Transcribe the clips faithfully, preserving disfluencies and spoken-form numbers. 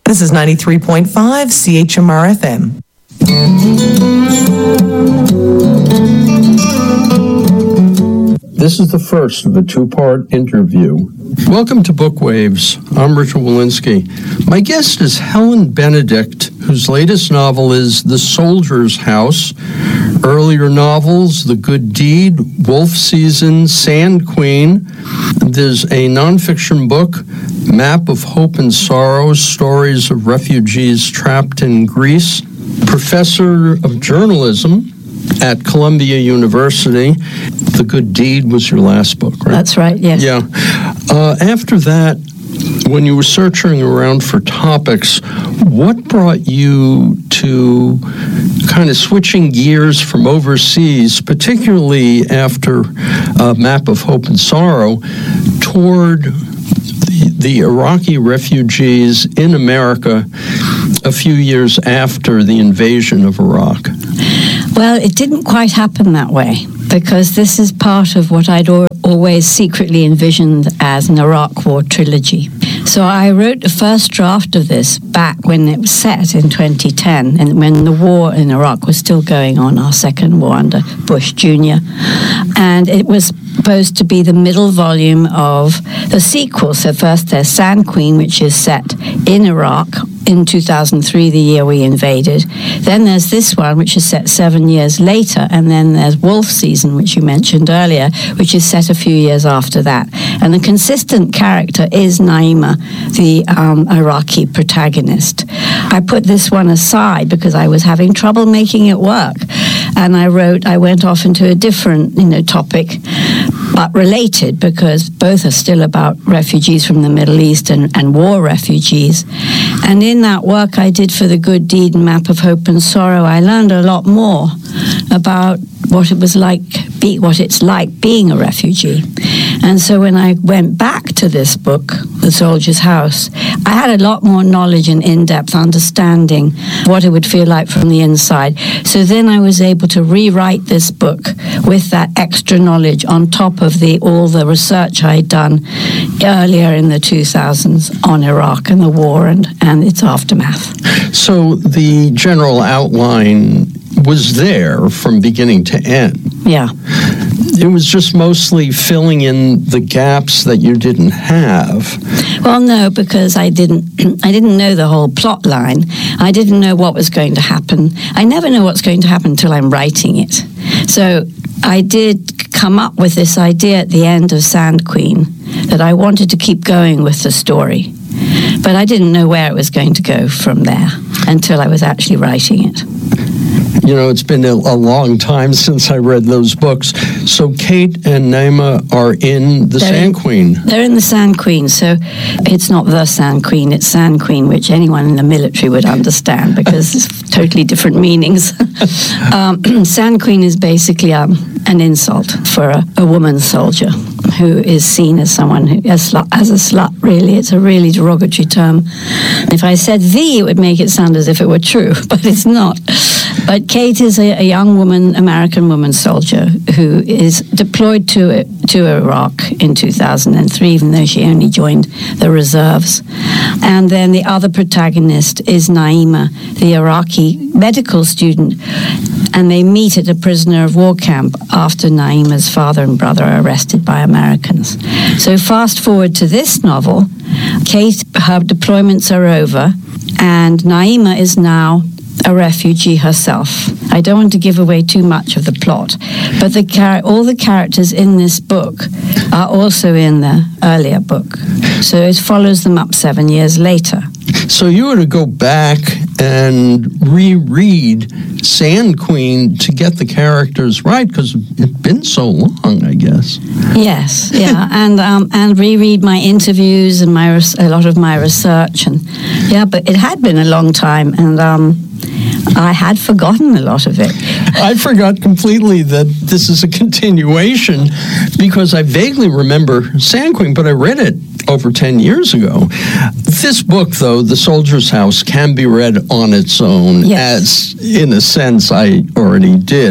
This is ninety-three point five C H M R F M. This is the first of a two-part interview. Welcome to Bookwaves. I'm Richard Walensky. My guest is Helen Benedict, whose latest novel is The Soldier's House. Earlier novels, The Good Deed, Wolf Season, Sand Queen. There's a nonfiction book, Map of Hope and Sorrow, Stories of Refugees Trapped in Greece. Professor of Journalism at Columbia University. The Good Deed was your last book, right? That's right, yes. Yeah. Uh, after that, when you were searching around for topics, what brought you to kind of switching gears from overseas, particularly after uh, Map of Hope and Sorrow, toward the, the Iraqi refugees in America a few years after the invasion of Iraq? Well, it didn't quite happen that way, because this is part of what I'd al- always secretly envisioned as an Iraq War trilogy. So I wrote the first draft of this back when it was set in twenty ten, and when the war in Iraq was still going on, our second war under Bush Junior And it was supposed to be the middle volume of the sequel. So first there's Sand Queen, which is set in Iraq in two thousand three, the year we invaded. Then there's this one, which is set seven years later. And then there's Wolf Season, which you mentioned earlier, which is set a few years after that. And the consistent character is Naima, the um, Iraqi protagonist. I put this one aside because I was having trouble making it work. And I wrote, I went off into a different, you know, topic, but related, because both are still about refugees from the Middle East and, and war refugees. And in that work I did for The Good Deed and Map of Hope and Sorrow, I learned a lot more about what it was like, be, what it's like being a refugee. And so when I went back to this book, The Soldier's House, I had a lot more knowledge and in-depth understanding what it would feel like from the inside. So then I was able to rewrite this book with that extra knowledge on top of the all the research I'd done earlier in the two thousands on Iraq and the war and, and its aftermath. So the general outline was there from beginning to end. Yeah. It was just mostly filling in the gaps that you didn't have. Well, no, because I didn't I didn't know the whole plot line. I didn't know what was going to happen. I never know what's going to happen until I'm writing it. So I did come up with this idea at the end of Sand Queen that I wanted to keep going with the story. But I didn't know where it was going to go from there until I was actually writing it. You know, it's been a, a long time since I read those books. So Kate and Naima are in The they're Sand in, Queen. They're in The Sand Queen. So it's not The Sand Queen, it's Sand Queen, which anyone in the military would understand because it's totally different meanings. um, Sand Queen is basically um, an insult for a, a woman soldier who is seen as someone who, as, slut, as a slut, really. It's a really derogatory term. If I said the, it would make it sound as if it were true, but it's not. But Kate is a, a young woman, American woman soldier who is deployed to to Iraq in two thousand three, even though she only joined the reserves. And then the other protagonist is Naima, the Iraqi medical student. And they meet at a prisoner of war camp after Naima's father and brother are arrested by Americans. So fast forward to this novel, Kate, her deployments are over, and Naima is now a refugee herself. I don't want to give away too much of the plot, but the char- all the characters in this book are also in the earlier book. So it follows them up seven years later. So you were to go back and reread Sand Queen to get the characters right, because it's been so long, I guess. Yes, yeah, and um, and reread my interviews and my res- a lot of my research, and yeah, but it had been a long time, and um, I had forgotten a lot of it. I forgot completely that this is a continuation because I vaguely remember Sand Queen, but I read it over ten years ago. This book, though, The Soldier's House, can be read on its own, yes. as, in a sense, I already did.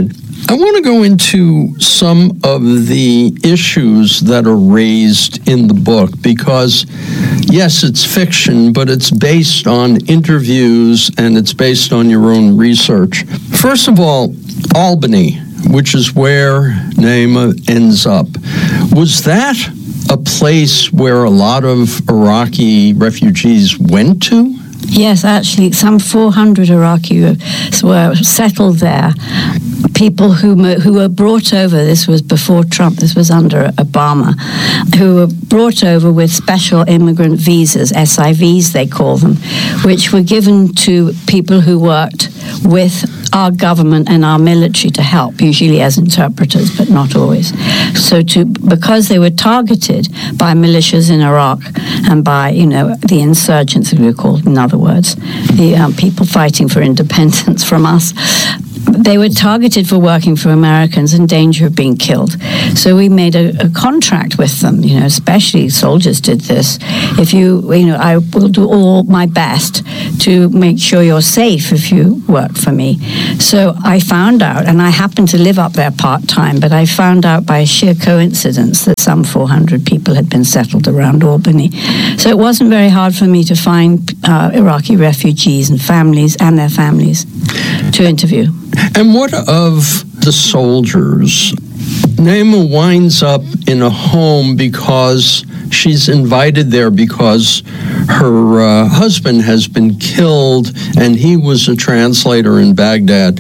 I want to go into some of the issues that are raised in the book because, yes, it's fiction, but it's based on interviews and it's based on your own research. First of all, Albany, which is where Naima ends up. Was that a place where a lot of Iraqi refugees went to? Yes, actually, some four hundred Iraqis were settled there. People who who were brought over, this was before Trump, this was under Obama, who were brought over with special immigrant visas, S I Vs they call them, which were given to people who worked with our government and our military to help, usually as interpreters, but not always. So to because they were targeted by militias in Iraq and by, you know, the insurgents, as we were called, in other words, the um, people fighting for independence from us, they were targeted for working for Americans in danger of being killed. So we made a, a contract with them, you know, especially soldiers did this. If you, you know, I will do all my best to make sure you're safe if you work for me. So I found out, and I happened to live up there part-time, but I found out by sheer coincidence that some four hundred people had been settled around Albany. So it wasn't very hard for me to find uh, Iraqi refugees and families and their families to interview. And what of the soldiers? Naima winds up in a home because she's invited there because her uh, husband has been killed and he was a translator in Baghdad.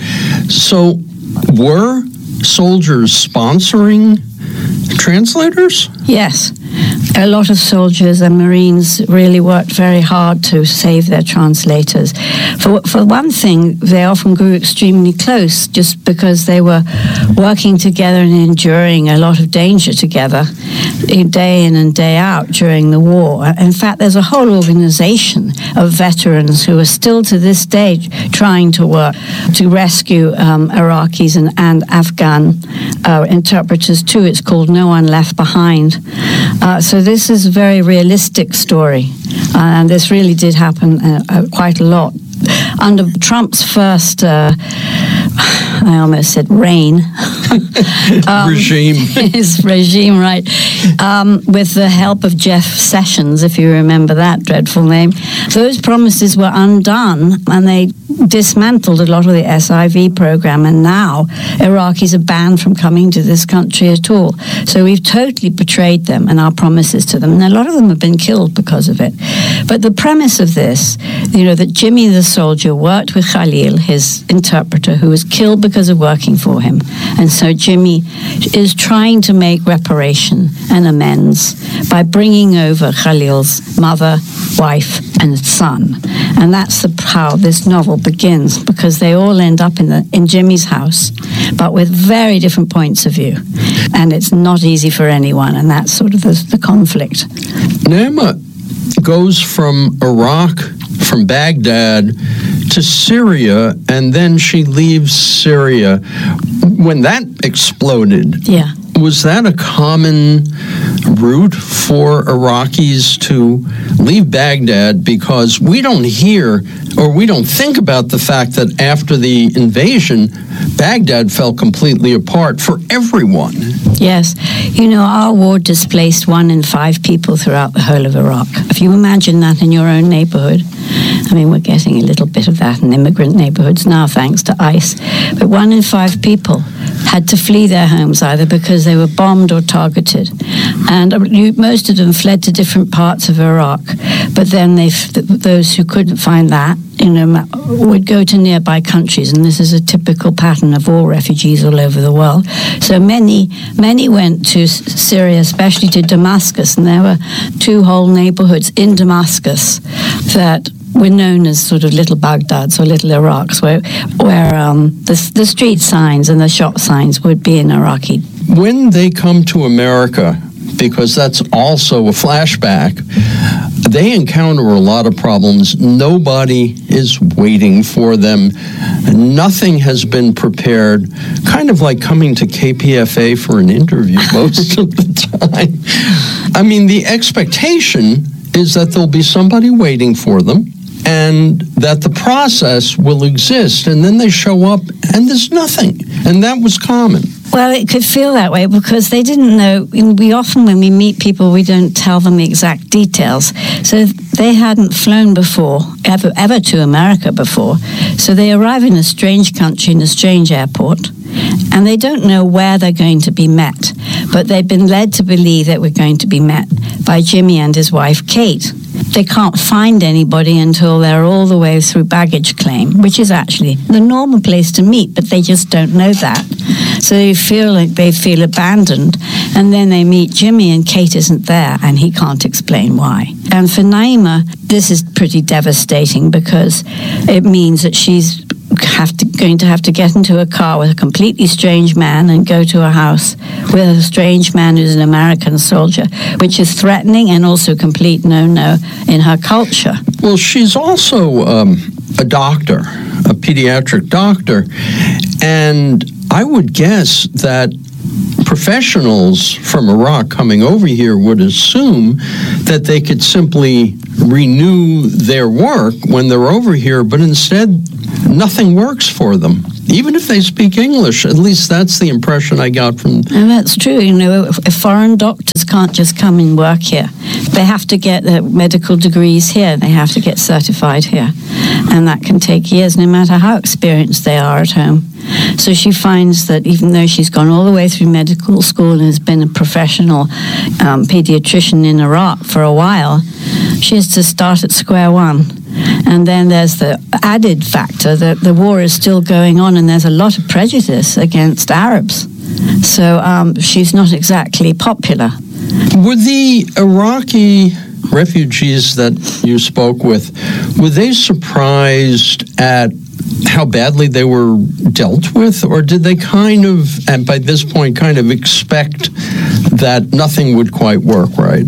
So were soldiers sponsoring translators? Yes. A lot of soldiers and Marines really worked very hard to save their translators. For for one thing, they often grew extremely close just because they were working together and enduring a lot of danger together, day in and day out during the war. In fact, there's a whole organization of veterans who are still to this day trying to work to rescue um, Iraqis and, and Afghan uh, interpreters too. It's called No One Left Behind. Uh, so this is a very realistic story, uh, and this really did happen uh, uh, quite a lot. Under Trump's first, uh, I almost said reign. um, regime. His regime, right. Um, with the help of Jeff Sessions, if you remember that dreadful name, those promises were undone, and they dismantled a lot of the S I V program, and now Iraqis are banned from coming to this country at all. So we've totally betrayed them and our promises to them, and a lot of them have been killed because of it. But the premise of this, you know, that Jimmy the soldier worked with Khalil, his interpreter, who was killed because of working for him, and so Jimmy is trying to make reparation and amends by bringing over Khalil's mother, wife, and son. And that's the, how this novel begins, because they all end up in the in Jimmy's house, but with very different points of view. And it's not easy for anyone, and that's sort of the, the conflict. Naima goes from Iraq, from Baghdad, to Syria, and then she leaves Syria. When that exploded, yeah. was that a common route for Iraqis to leave Baghdad? Because we don't hear or we don't think about the fact that after the invasion, Baghdad fell completely apart for everyone. Yes. You know, our war displaced one in five people throughout the whole of Iraq. If you imagine that in your own neighborhood, I mean, we're getting a little bit of that in immigrant neighborhoods now, thanks to ICE. But one in five people had to flee their homes either because they were bombed or targeted. And you, most of them fled to different parts of Iraq. But then they, those who couldn't find that, you know, would go to nearby countries. And this is a typical pattern of all refugees all over the world. So many, many went to Syria, especially to Damascus. And there were two whole neighborhoods in Damascus that were known as sort of little Baghdads or little Iraqs, where where um, the, the street signs and the shop signs would be in Iraqi. When they come to America, because that's also a flashback, they encounter a lot of problems. Nobody is waiting for them. Nothing has been prepared. Kind of like coming to K P F A for an interview most of the time. I mean, the expectation is that there'll be somebody waiting for them, and that the process will exist, and then they show up and there's nothing. And that was common. Well, it could feel that way because they didn't know. We often, when we meet people, we don't tell them the exact details. So they hadn't flown before, ever, ever to America before. So they arrive in a strange country, in a strange airport, and they don't know where they're going to be met. But they've been led to believe that we're going to be met by Jimmy and his wife, Kate. They can't find anybody until they're all the way through baggage claim, which is actually the normal place to meet, but they just don't know that. So they feel like they feel abandoned. And then they meet Jimmy and Kate isn't there and he can't explain why. And for Naima, this is pretty devastating because it means that she's have to, going to have to get into a car with a completely strange man and go to a house with a strange man who's an American soldier, which is threatening and also a complete no-no in her culture. Well, she's also um, a doctor, a pediatric doctor, and I would guess that professionals from Iraq coming over here would assume that they could simply renew their work when they're over here, but instead nothing works for them. Even if they speak English, at least that's the impression I got from... And that's true. You know, if foreign doctors can't just come and work here. They have to get their medical degrees here. They have to get certified here. And that can take years, no matter how experienced they are at home. So she finds that even though she's gone all the way through medical school and has been a professional um, pediatrician in Iraq for a while, she has to start at square one. And then there's the added factor that the war is still going on and there's a lot of prejudice against Arabs. So um, she's not exactly popular. Were the Iraqi refugees that you spoke with, were they surprised at how badly they were dealt with, or did they kind of, and by this point, kind of expect that nothing would quite work right?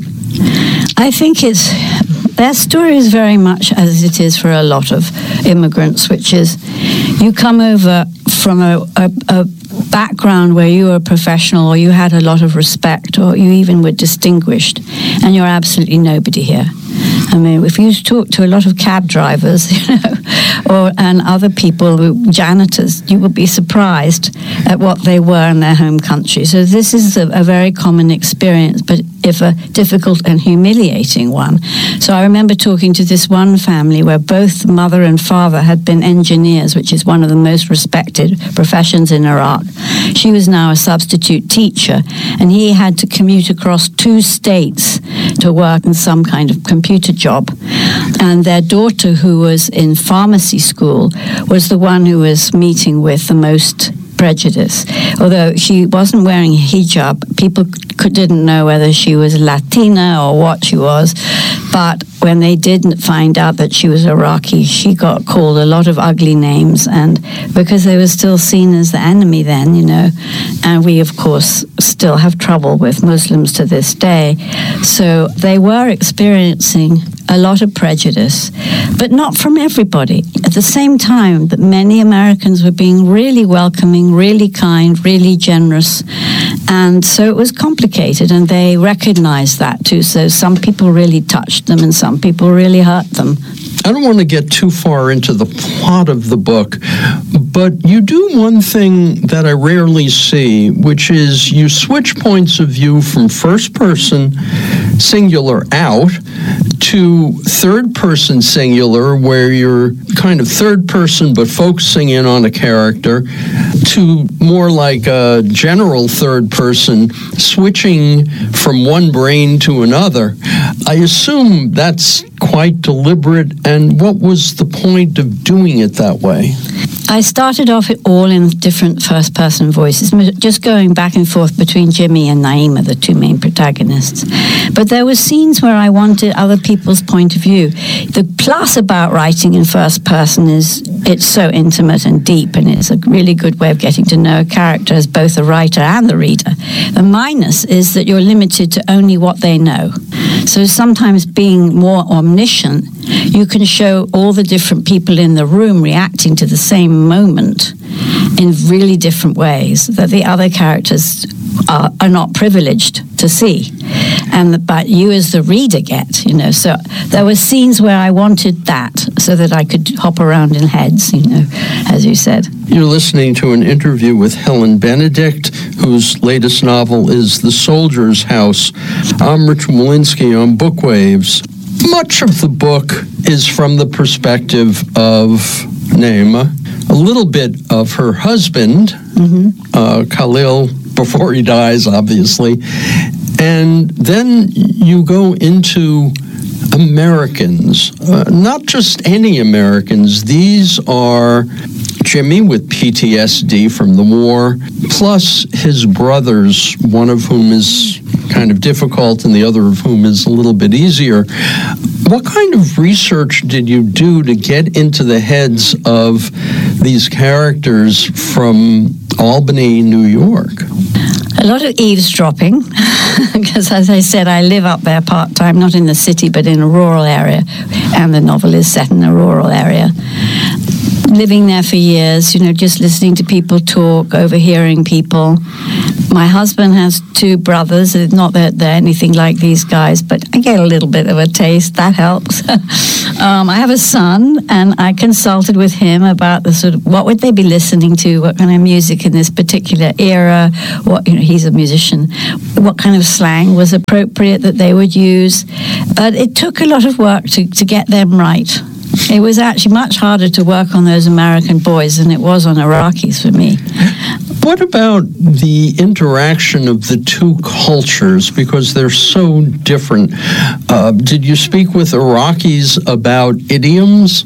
I think it's, their story is very much as it is for a lot of immigrants, which is you come over from a, a, a background where you were a professional or you had a lot of respect or you even were distinguished, and you're absolutely nobody here. I mean, if you talk to a lot of cab drivers, you know, or and other people, who, janitors, you would be surprised at what they were in their home country. So this is a, a very common experience, but if a difficult and humiliating one. So I remember talking to this one family where both mother and father had been engineers, which is one of the most respected professions in Iraq. She was now a substitute teacher, and he had to commute across two states to work in some kind of computer job. And their daughter, who was in pharmacy school, was the one who was meeting with the most prejudice. Although she wasn't wearing a hijab, people could, didn't know whether she was Latina or what she was. But when they didn't find out that she was Iraqi, she got called a lot of ugly names, and because they were still seen as the enemy then, you know, and we, of course, still have trouble with Muslims to this day. So they were experiencing a lot of prejudice, but not from everybody. At the same time that many Americans were being really welcoming, really kind, really generous, and so it was complicated, and they recognized that too. So some people really touched them and some people really hurt them. I don't want to get too far into the plot of the book, but you do one thing that I rarely see, which is you switch points of view from first person singular out to third person singular, where you're kind of third person but focusing in on a character, to more like a general third person, switching from one brain to another. I assume that's quite deliberate, and what was the point of doing it that way? I started off it all in different first-person voices, just going back and forth between Jimmy and Naima, the two main protagonists. But there were scenes where I wanted other people's point of view. The plus about writing in first person is it's so intimate and deep, and it's a really good way of getting to know a character as both a writer and the reader. The minus is that you're limited to only what they know. So sometimes being more omniscient, you can show all the different people in the room reacting to the same moment in really different ways that the other characters are, are not privileged to see. and but you as the reader get, you know. So there were scenes where I wanted that so that I could hop around in heads, you know, as you said. You're listening to an interview with Helen Benedict, whose latest novel is The Soldier's House. I'm Richard Wolinsky on Bookwaves. Much of the book is from the perspective of Naima, a little bit of her husband, mm-hmm. uh, Khalil, before he dies, obviously. And then you go into Americans, uh, not just any Americans. These are Jimmy with P T S D from the war, plus his brothers, one of whom is kind of difficult and the other of whom is a little bit easier. What kind of research did you do to get into the heads of these characters from Albany, New York? A lot of eavesdropping, because as I said, I live up there part-time, not in the city, but in a rural area, and the novel is set in a rural area. Living there for years, you know, just listening to people talk, overhearing people. My husband has two brothers. Not that they're anything like these guys, but I get a little bit of a taste. That helps. um, I have a son, and I consulted with him about the sort of what would they be listening to, what kind of music in this particular era. What, you know, he's a musician. What kind of slang was appropriate that they would use. But it took a lot of work to, to get them right. It was actually much harder to work on those American boys than it was on Iraqis for me. What about the interaction of the two cultures, because they're so different? Uh, did you speak with Iraqis about idioms?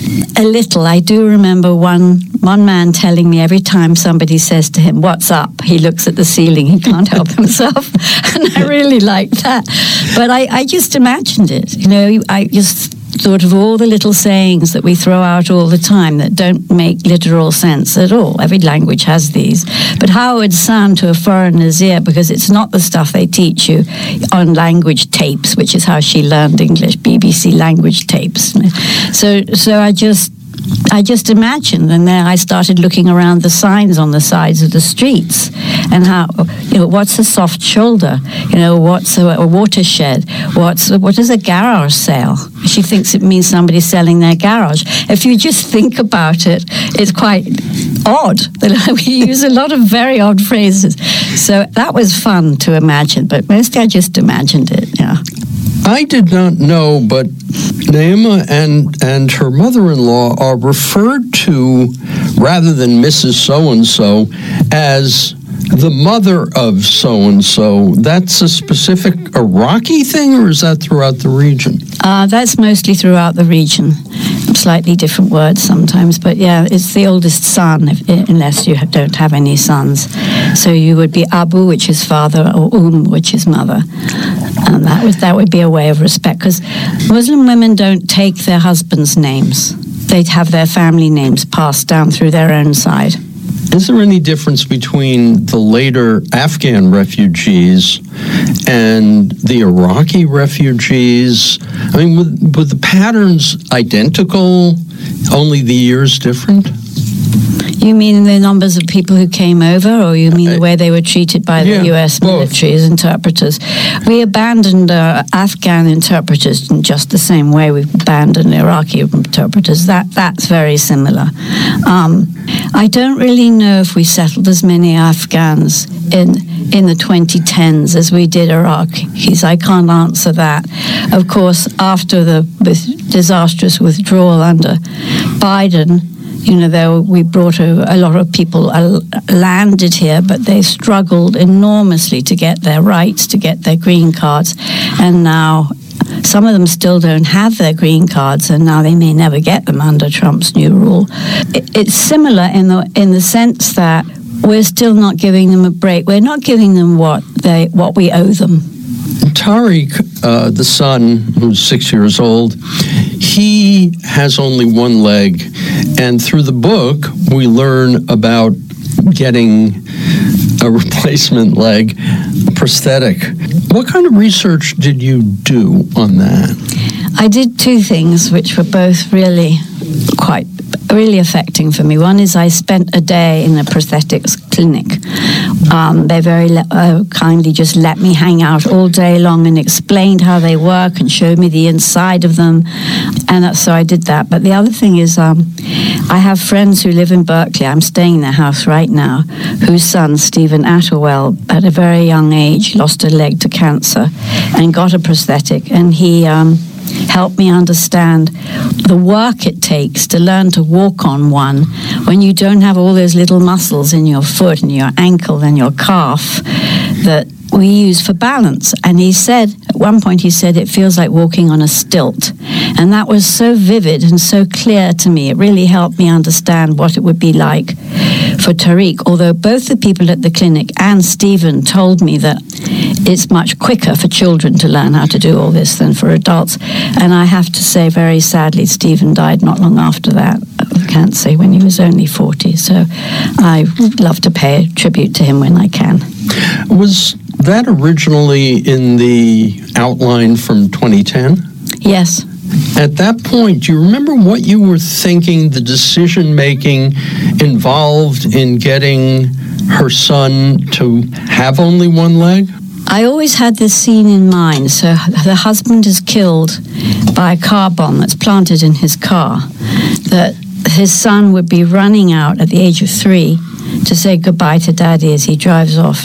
A little. I do remember one one man telling me every time somebody says to him, "What's up?" he looks at the ceiling. He can't help himself. And I really liked that. But I, I just imagined it. You know, I just thought of all the little sayings that we throw out all the time that don't make literal sense at all. Every language has these. But how it would sound to a foreigner's ear, because it's not the stuff they teach you on language tapes, which is how she learned English, B B C language tapes. So, so I just... I just imagined, and then I started looking around the signs on the sides of the streets, and how, you know, what's a soft shoulder? You know, what's a, a watershed? What's what is a garage sale? She thinks it means somebody selling their garage. If you just think about it, it's quite odd. We use a lot of very odd phrases. So that was fun to imagine, but mostly I just imagined it. Yeah. I did not know, but Naima and, and her mother-in-law are referred to, rather than Missus So-and-so, as the mother of so-and-so. That's a specific Iraqi thing, or is that throughout the region? Uh, that's mostly throughout the region. Slightly different words sometimes, but yeah, it's the oldest son, if, unless you don't have any sons. So you would be Abu, which is father, or Um, which is mother. And that would, that would be a way of respect, because Muslim women don't take their husbands' names. They'd have their family names passed down through their own side. Is there any difference between the later Afghan refugees and the Iraqi refugees? I mean, were, were the patterns identical, only the years different? You mean the numbers of people who came over, or you mean the way they were treated by the yeah, U S military as interpreters? We abandoned uh, Afghan interpreters in just the same way we've abandoned Iraqi interpreters. That That's very similar. Um, I don't really know if we settled as many Afghans in in the twenty tens as we did Iraqis. I can't answer that. Of course, after the disastrous withdrawal under Biden, you know, there, we brought a, a lot of people uh, landed here, but they struggled enormously to get their rights, to get their green cards. And now some of them still don't have their green cards, and now they may never get them under Trump's new rule. It, it's similar in the in the sense that we're still not giving them a break. We're not giving them what they what we owe them. Tariq, uh, the son, who's six years old, he has only one leg, and through the book, we learn about getting a replacement leg, prosthetic. What kind of research did you do on that? I did two things, which were both really quite really affecting for me. One is I spent a day in a prosthetics clinic. Um, they very le- uh, kindly just let me hang out all day long and explained how they work and showed me the inside of them. And that, so I did that. But the other thing is um, I have friends who live in Berkeley. I'm staying in their house right now, whose son, Stephen Atterwell, at a very young age, lost a leg to cancer and got a prosthetic. And he... Um, help me understand the work it takes to learn to walk on one when you don't have all those little muscles in your foot and your ankle and your calf that we use for balance. And he said, at one point he said, it feels like walking on a stilt. And that was so vivid and so clear to me. It really helped me understand what it would be like for Tariq, although both the people at the clinic and Stephen told me that it's much quicker for children to learn how to do all this than for adults. And I have to say, very sadly, Stephen died not long after that of cancer when he was only forty. So I would love to pay a tribute to him when I can. Was that originally in the outline from twenty ten? Yes. At that point, do you remember what you were thinking, the decision-making involved in getting her son to have only one leg? I always had this scene in mind. So the husband is killed by a car bomb that's planted in his car, that his son would be running out at the age of three to say goodbye to daddy as he drives off.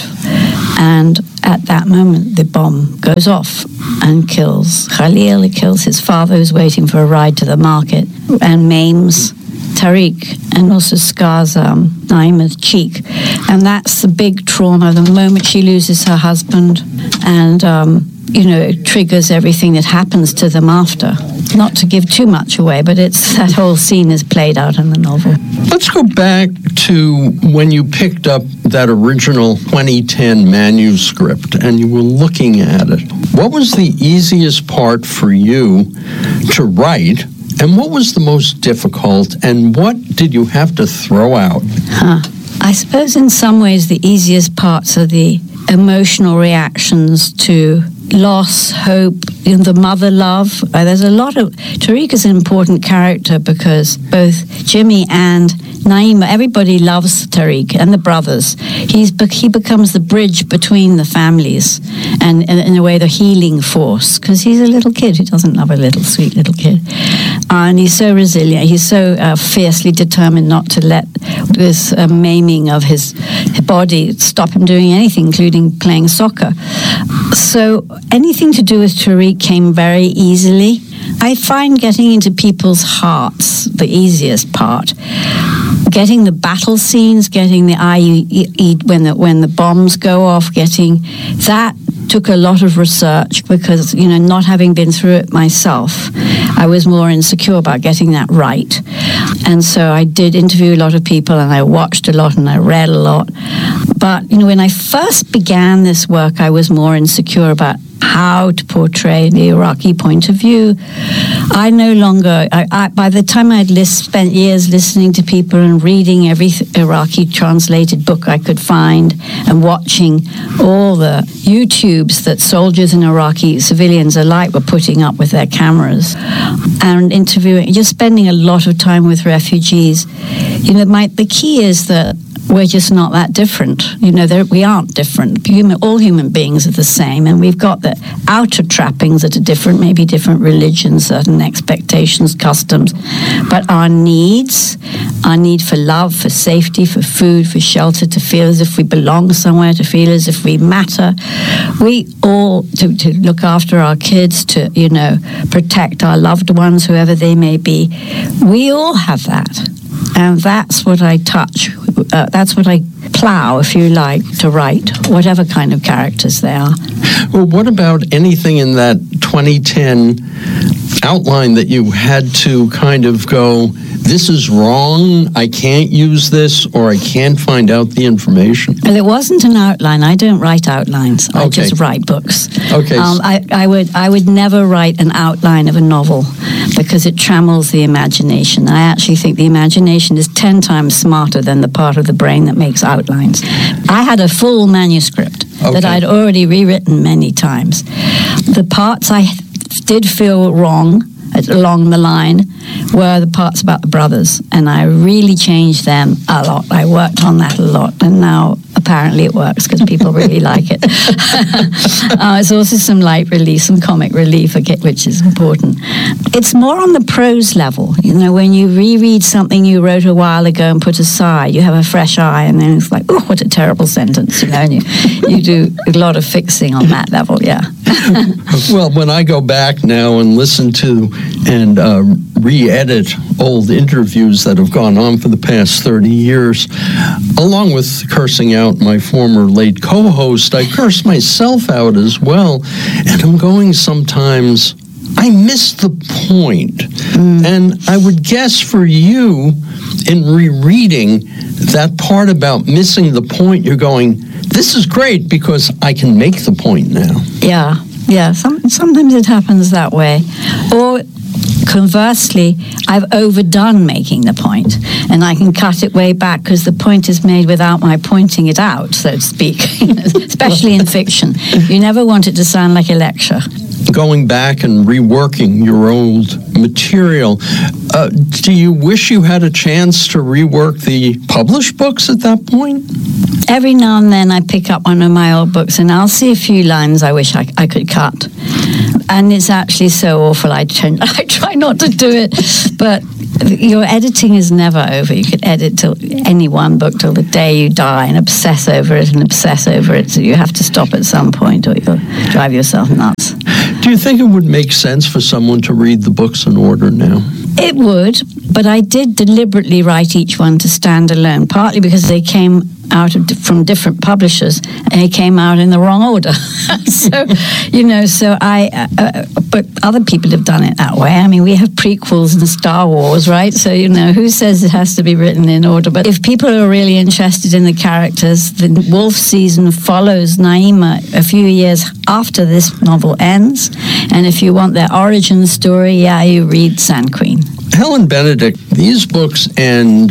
And at that moment, the bomb goes off and kills Khalil. It kills his father, who's waiting for a ride to the market, and maims Tariq, and also scars um, Naima's cheek. And that's the big trauma, the moment she loses her husband. And, um, you know, it triggers everything that happens to them after. Not to give too much away, but it's that whole scene is played out in the novel. Let's go back to when you picked up that original twenty ten manuscript and you were looking at it. What was the easiest part for you to write, and what was the most difficult, and what did you have to throw out? Huh. I suppose in some ways the easiest parts are the emotional reactions to loss, hope, you know, the mother love. Uh, there's a lot of... Tariq is an important character because both Jimmy and Naima, everybody loves Tariq and the brothers. He's he becomes the bridge between the families and, and in a way, the healing force, because he's a little kid who doesn't love a little sweet little kid. Uh, and he's so resilient. He's so uh, fiercely determined not to let this uh, maiming of his body stop him doing anything, including playing soccer. So anything to do with Tariq came very easily. I find getting into people's hearts the easiest part. Getting the battle scenes, getting the I E D when the when the bombs go off, getting that took a lot of research because, you know, not having been through it myself, I was more insecure about getting that right. And so I did interview a lot of people and I watched a lot and I read a lot. But, you know, when I first began this work, I was more insecure about how to portray the Iraqi point of view. I no longer, I, I, by the time I had list, spent years listening to people and reading every Iraqi translated book I could find and watching all the YouTubes that soldiers and Iraqi civilians alike were putting up with their cameras and interviewing, just spending a lot of time with refugees. You know, my, the key is that we're just not that different. You know, we aren't different. Human, all human beings are the same, and we've got the outer trappings that are different, maybe different religions, certain expectations, customs. But our needs, our need for love, for safety, for food, for shelter, to feel as if we belong somewhere, to feel as if we matter, we all, to, to look after our kids, to, you know, protect our loved ones, whoever they may be, we all have that. And that's what I touch, uh, that's what I plow, if you like, to write, whatever kind of characters they are. Well, what about anything in that twenty ten outline that you had to kind of go, this is wrong, I can't use this, or I can't find out the information? Well, it wasn't an outline. I don't write outlines. I Okay. just write books. Okay. Um, I, I would I would never write an outline of a novel because it trammels the imagination. I actually think the imagination is ten times smarter than the part of the brain that makes outlines. I had a full manuscript that Okay. I'd already rewritten many times. The parts I did feel wrong along the line were the parts about the brothers, and I really changed them a lot. I worked on that a lot, and now apparently it works because people really like it. uh, it's also some light relief, some comic relief, which is important. It's more on the prose level. You know, when you reread something you wrote a while ago and put aside, you have a fresh eye, and then it's like, oh, what a terrible sentence, you know, and you, you do a lot of fixing on that level, yeah. Well, when I go back now and listen to and uh, re-edit old interviews that have gone on for the past thirty years, along with cursing out my former late co-host, I curse myself out as well, and I'm going sometimes, I missed the point. Mm. And I would guess for you, in rereading that part about missing the point, you're going, this is great because I can make the point now. Yeah, yeah. Some, sometimes it happens that way. Or conversely, I've overdone making the point, and I can cut it way back because the point is made without my pointing it out, so to speak, especially in fiction. You never want it to sound like a lecture. Going back and reworking your old material, uh, do you wish you had a chance to rework the published books at that point? Every now and then I pick up one of my old books and I'll see a few lines I wish I, I could cut. And it's actually so awful, I try, I try not to do it. But your editing is never over. You could edit till any one book till the day you die and obsess over it and obsess over it. So you have to stop at some point or you'll drive yourself nuts. Do you think it would make sense for someone to read the books in order now? It would, but I did deliberately write each one to stand alone, partly because they came out of, from different publishers and they came out in the wrong order. so, you know, so I, uh, but other people have done it that way. I mean, we have prequels and Star Wars, right? So, you know, who says it has to be written in order? But if people are really interested in the characters, the Wolf season follows Naima a few years after this novel ends. And if you want their origin story, yeah, you read Sand Queen. Helen Benedict, these books end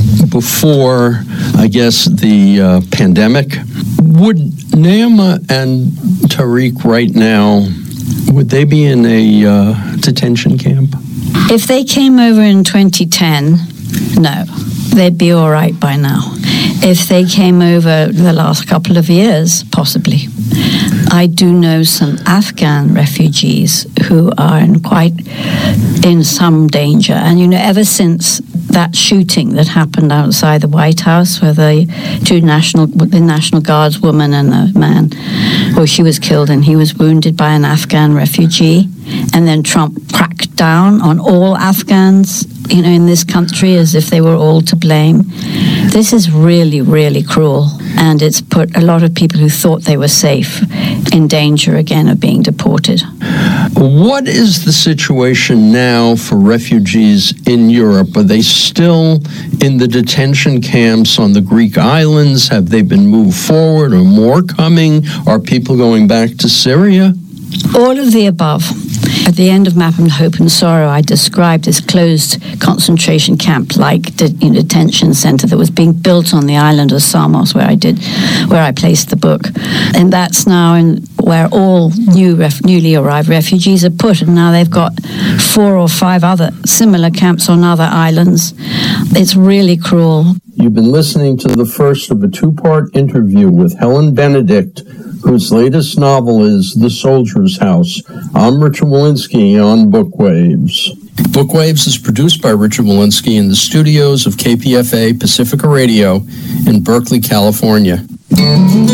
before, I guess, the uh, pandemic. Would Naima and Tariq right now, would they be in a uh, detention camp? If they came over in twenty ten, no. They'd be all right by now. If they came over the last couple of years, possibly. I do know some Afghan refugees who are in quite in some danger. And, you know, ever since that shooting that happened outside the White House where the two National, the National Guard's woman and the man, well, she was killed and he was wounded by an Afghan refugee. And then Trump cracked down on all Afghans, you know, in this country as if they were all to blame. This is really, really cruel. And it's put a lot of people who thought they were safe in danger again of being deported. What is the situation now for refugees in Europe? Are they still in the detention camps on the Greek islands? Have they been moved forward or more coming? Are people going back to Syria? All of the above. At the end of Map of Hope and Sorrow, I described this closed concentration camp-like de- you know, detention center that was being built on the island of Samos, where I did, where I placed the book, and that's now in where all new ref- newly arrived refugees are put, and now they've got four or five other similar camps on other islands. It's really cruel. You've been listening to the first of a two-part interview with Helen Benedict, whose latest novel is The Soldier's House. I'm Richard Walensky on Bookwaves. Bookwaves is produced by Richard Walensky in the studios of K P F A Pacifica Radio in Berkeley, California.